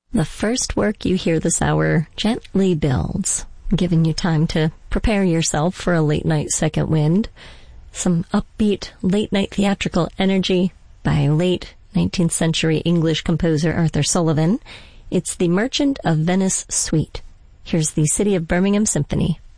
The first work you hear this hour gently builds, giving you time to prepare yourself for a late-night second wind. Some upbeat, late-night theatrical energy by late 19th century English composer Arthur Sullivan. It's the Merchant of Venice Suite. Here's the City of Birmingham Symphony.